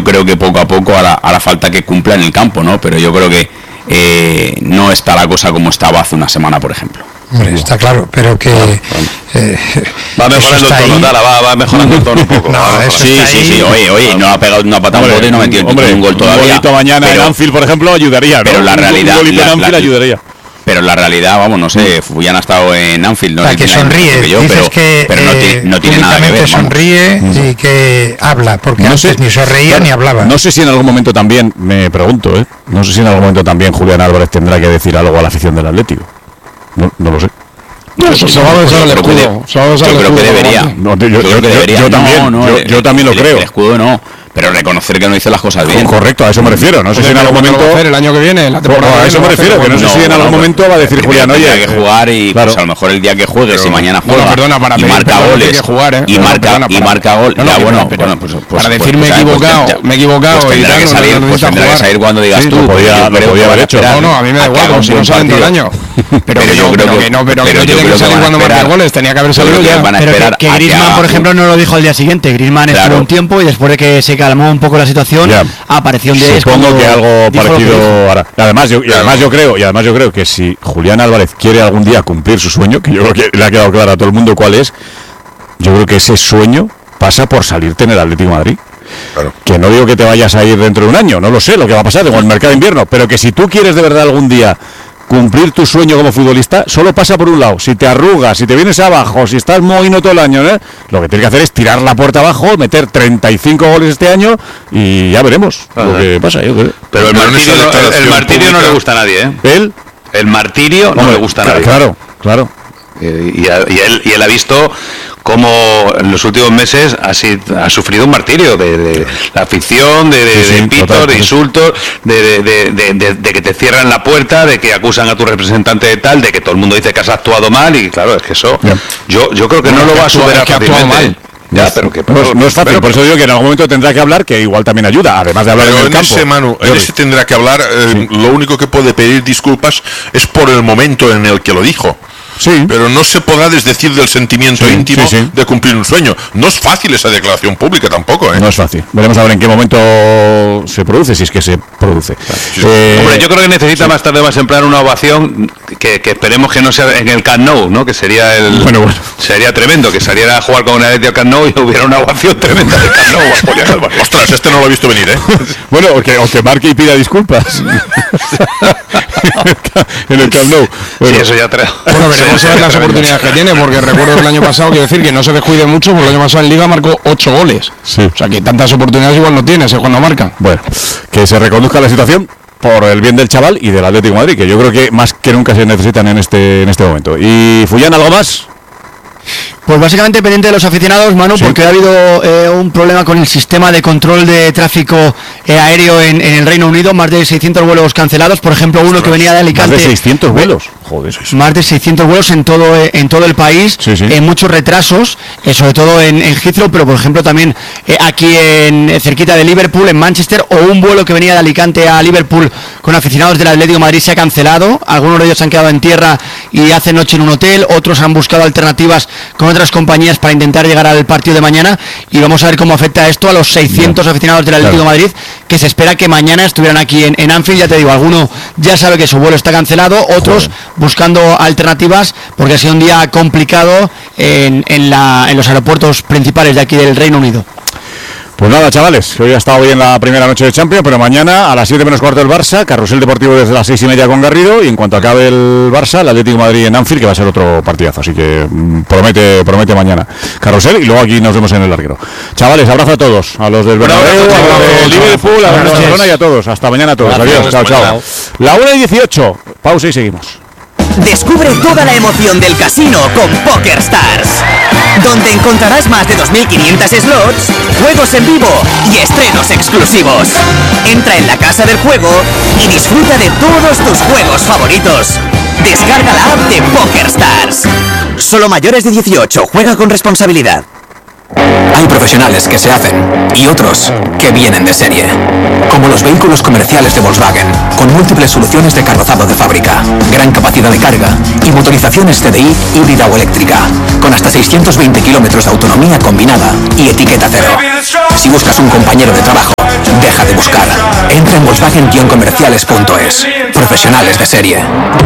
creo que poco a poco hará falta que cumpla en el campo, ¿no? Pero yo creo que no está la cosa como estaba hace una semana, por ejemplo. Hombre, está claro, pero que va mejorando el tono, va mejorando el tono un poco. Sí. Oye, no ha pegado una patada un bote y no ha metido un gol todavía. Un golito mañana en Anfield, por ejemplo, ayudaría, ¿no? Pero la realidad, un golito en Anfield ayudaría. Pero la realidad, vamos, no sé, Fuyan ha estado en Anfield, no sé que sonríe, dices que no tiene nada que ver. Sonríe y que habla, porque no antes ni sonreía ni hablaba. No sé si en algún momento también, me pregunto, no sé si en algún momento también Julián Álvarez tendrá que decir algo a la afición del Atlético. No lo sé. Se va a besar el escudo. Yo creo que debería. Yo también lo creo. El escudo no. Pero reconocer que no hizo las cosas bien. Correcto, a eso me refiero. No sé si en algún momento. El año que viene, la temporada. A eso me refiero, que no sé si en algún momento va a decir Julián, oye, hay que jugar y pues a lo mejor el día que juegue, si mañana juega para y marca goles y marca gol. Para decir me he equivocado y tendrá que salir cuando digas tú. Lo podía haber hecho. No, a mí me da igual, si no salen todo el año. Pero yo creo que no tiene que salir cuando marque goles, tenía que haber salido ya. Pero que Griezmann, por ejemplo, no lo dijo al día siguiente. Griezmann estuvo un tiempo y después de que se calmó un poco la situación, apareció un día. Supongo que algo parecido hará. Además yo creo que si Julián Álvarez quiere algún día cumplir su sueño, que yo creo que le ha quedado claro a todo el mundo cuál es, yo creo que ese sueño pasa por salirte en el Atlético de Madrid. Claro. Que no digo que te vayas a ir dentro de un año, no lo sé lo que va a pasar con el mercado de invierno, pero que si tú quieres de verdad algún día cumplir tu sueño como futbolista, solo pasa por un lado. Si te arrugas, si te vienes abajo, si estás mohino todo el año, lo que tienes que hacer es tirar la puerta abajo, meter 35 goles este año y ya veremos lo que pasa, yo creo. Pero el martirio no le gusta a nadie, El martirio no le gusta a nadie. Claro. Y él ha visto cómo en los últimos meses ha sufrido un martirio de la afición, de pitos, de insultos, de que te cierran la puerta, de que acusan a tu representante de tal, de que todo el mundo dice que has actuado mal, y claro, es que eso yo creo que no lo va a superar fácilmente. Ya, pero que no es fácil, por eso digo que en algún momento tendrá que hablar, que igual también ayuda, además de hablar en el campo. En ese tendrá que hablar, lo único que puede pedir disculpas es por el momento en el que lo dijo. Sí. Pero no se podrá desdecir del sentimiento íntimo de cumplir un sueño. No es fácil esa declaración pública tampoco, No es fácil. Veremos a ver en qué momento se produce, si es que se produce. Hombre, yo creo que necesita más tarde más en plan una ovación que esperemos que no sea en el Camp Nou, ¿no? Que sería sería tremendo, que saliera a jugar con una Atleti al Camp Nou y hubiera una ovación tremenda del Camp Nou. Ostras, este no lo he visto venir, Bueno, o que marque y pida disculpas. En el Camp Nou. Sí, eso ya trae. Veremos a ver las oportunidades que tiene, porque recuerdo que el año pasado, quiero decir que no se descuide mucho, porque el año pasado en Liga marcó 8 goles. Sí. O sea que tantas oportunidades igual no tiene, cuando marca. Bueno, que se reconduzca la situación por el bien del chaval y del Atlético de Madrid, que yo creo que más que nunca se necesitan en este momento. ¿Y Fuyan, algo más? Pues básicamente pendiente de los aficionados, Manu, porque ha habido un problema con el sistema de control de tráfico aéreo en el Reino Unido, más de 600 vuelos cancelados, por ejemplo, uno que venía de Alicante. Más de 600 vuelos, joder. Más de 600 vuelos en todo el país, muchos retrasos, sobre todo en Heathrow, pero por ejemplo también aquí cerquita de Liverpool, en Manchester, o un vuelo que venía de Alicante a Liverpool con aficionados del Atlético de Madrid se ha cancelado. Algunos de ellos han quedado en tierra y hacen noche en un hotel, otros han buscado alternativas con otras compañías para intentar llegar al partido de mañana, y vamos a ver cómo afecta esto a los 600 aficionados del Atlético de Madrid, que se espera que mañana estuvieran aquí en Anfield. Ya te digo, alguno ya sabe que su vuelo está cancelado, otros buscando alternativas, porque ha sido un día complicado en los aeropuertos principales de aquí del Reino Unido. Pues nada, chavales, hoy ha estado bien la primera noche de Champions, pero mañana a las 7 menos cuarto el Barça, Carrusel Deportivo desde las 6:30 con Garrido, y en cuanto acabe el Barça, el Atlético de Madrid en Anfield, que va a ser otro partidazo, así que promete mañana Carrusel, y luego aquí nos vemos en el larguero. Chavales, abrazo a todos, a los del Bernabéu, a los del Liverpool, a los de Barcelona y a todos. Hasta mañana a todos. Adiós, chao. La 1:18, pausa y seguimos. Descubre toda la emoción del casino con PokerStars, donde encontrarás más de 2.500 slots, juegos en vivo y estrenos exclusivos. Entra en la casa del juego y disfruta de todos tus juegos favoritos. Descarga la app de PokerStars. Solo mayores de 18, juega con responsabilidad. Hay profesionales que se hacen y otros que vienen de serie, como los vehículos comerciales de Volkswagen, con múltiples soluciones de carrozado de fábrica, gran capacidad de carga y motorizaciones TDI híbrida o eléctrica, con hasta 620 kilómetros de autonomía combinada y etiqueta cero. Si buscas un compañero de trabajo, deja de buscar. Entra en Volkswagen-comerciales.es. Profesionales de serie.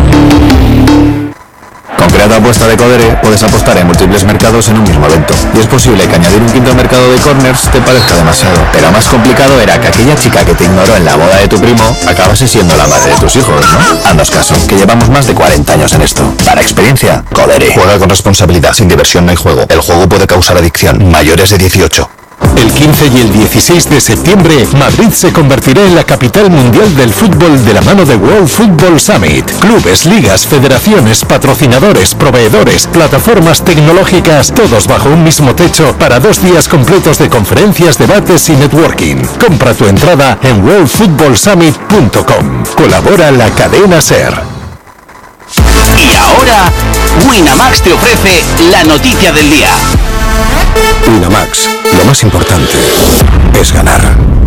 Con Create Apuesta de Codere puedes apostar en múltiples mercados en un mismo evento. Y es posible que añadir un quinto mercado de corners te parezca demasiado. Pero más complicado era que aquella chica que te ignoró en la boda de tu primo acabase siendo la madre de tus hijos, ¿no? Haznos caso, que llevamos más de 40 años en esto. Para experiencia, Codere. Juega con responsabilidad. Sin diversión no hay juego. El juego puede causar adicción. Mayores de 18. El 15 y el 16 de septiembre, Madrid se convertirá en la capital mundial del fútbol de la mano de World Football Summit. Clubes, ligas, federaciones, patrocinadores, proveedores, plataformas tecnológicas, todos bajo un mismo techo para 2 días completos de conferencias, debates y networking. Compra tu entrada en worldfootballsummit.com. Colabora la cadena SER. Y ahora, Winamax te ofrece la noticia del día. Winamax, lo más importante es ganar.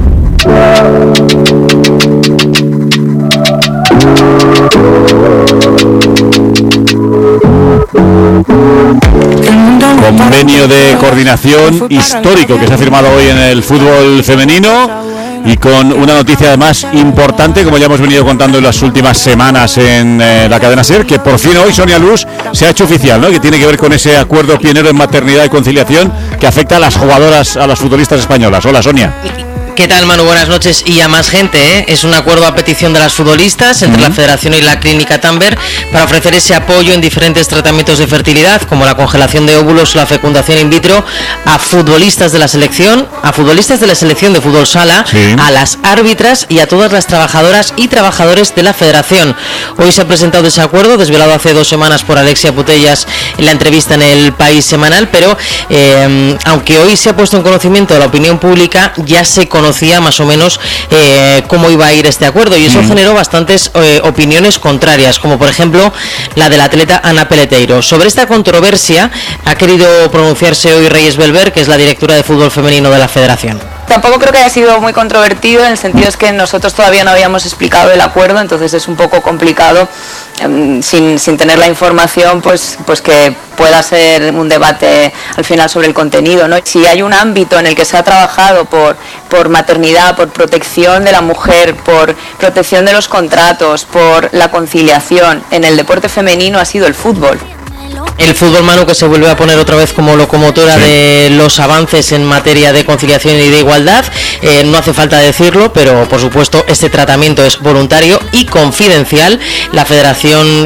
Convenio de coordinación histórico que se ha firmado hoy en el fútbol femenino. Y con una noticia además importante, como ya hemos venido contando en las últimas semanas en la cadena SER, que por fin hoy Sonia Luz se ha hecho oficial, ¿no? Que tiene que ver con ese acuerdo pionero en maternidad y conciliación que afecta a las jugadoras, a las futbolistas españolas. Hola, Sonia. ¿Qué tal, Manu? Buenas noches. Y a más gente, ¿eh? Es un acuerdo a petición de las futbolistas entre la Federación y la Clínica Tamber para ofrecer ese apoyo en diferentes tratamientos de fertilidad, como la congelación de óvulos o la fecundación in vitro, a futbolistas de la selección, de fútbol sala, a las árbitras y a todas las trabajadoras y trabajadores de la Federación. Hoy se ha presentado ese acuerdo, desvelado hace 2 semanas por Alexia Putellas en la entrevista en El País Semanal, pero aunque hoy se ha puesto en conocimiento de la opinión pública, ya se conocía más o menos cómo iba a ir este acuerdo, y eso generó bastantes opiniones contrarias, como por ejemplo la del atleta Ana Peleteiro. Sobre esta controversia ha querido pronunciarse hoy Reyes Belver, que es la directora de fútbol femenino de la Federación. Tampoco creo que haya sido muy controvertido, en el sentido es que nosotros todavía no habíamos explicado el acuerdo, entonces es un poco complicado sin tener la información, pues que pueda ser un debate al final sobre el contenido, ¿no? Si hay un ámbito en el que se ha trabajado por maternidad, por protección de la mujer, por protección de los contratos, por la conciliación en el deporte femenino, ha sido el fútbol. El fútbol, Manu, que se vuelve a poner otra vez como locomotora de los avances en materia de conciliación y de igualdad. No hace falta decirlo, pero por supuesto este tratamiento es voluntario y confidencial. La Federación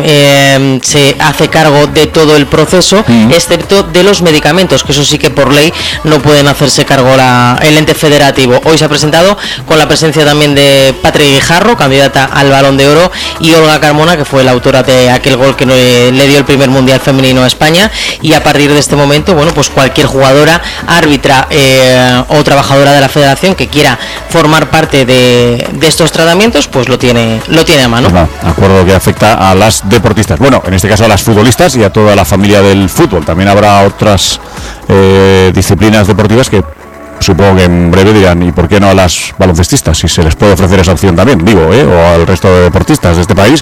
se hace cargo de todo el proceso, excepto de los medicamentos, que eso sí que por ley no pueden hacerse cargo el ente federativo. Hoy se ha presentado con la presencia también de Patri Guijarro, candidata al Balón de Oro, y Olga Carmona, que fue la autora de aquel gol que le dio el primer Mundial femenino a España. Y a partir de este momento, bueno, pues cualquier jugadora, árbitra o trabajadora de la Federación que quiera formar parte de estos tratamientos, pues lo tiene a mano. Pues acuerdo que afecta a las deportistas, bueno, en este caso a las futbolistas y a toda la familia del fútbol. También habrá otras disciplinas deportivas que supongo que en breve dirán, ¿y por qué no a las baloncestistas? Si se les puede ofrecer esa opción también, o al resto de deportistas de este país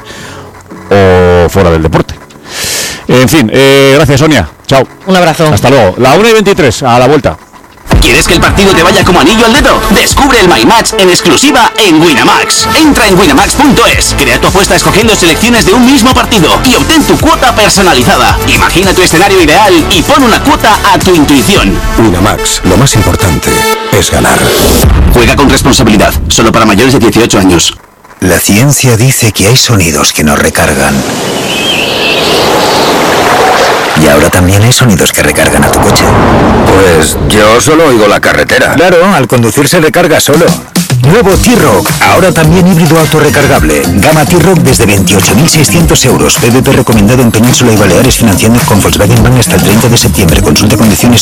o fuera del deporte. En fin, gracias, Sonia. Chao. Un abrazo. Hasta luego. La 1:23, a la vuelta. ¿Quieres que el partido te vaya como anillo al dedo? Descubre el My Match en exclusiva en Winamax. Entra en winamax.es, crea tu apuesta escogiendo selecciones de un mismo partido y obtén tu cuota personalizada. Imagina tu escenario ideal y pon una cuota a tu intuición. Winamax, lo más importante es ganar. Juega con responsabilidad, solo para mayores de 18 años. La ciencia dice que hay sonidos que nos recargan. Y ahora también hay sonidos que recargan a tu coche. Pues yo solo oigo la carretera. Claro, al conducir se recarga solo. Nuevo T-Roc, ahora también híbrido autorrecargable. Gama T-Roc desde 28.600 euros. PVP recomendado en Península y Baleares, financiando con Volkswagen Bank hasta el 30 de septiembre. Consulta condiciones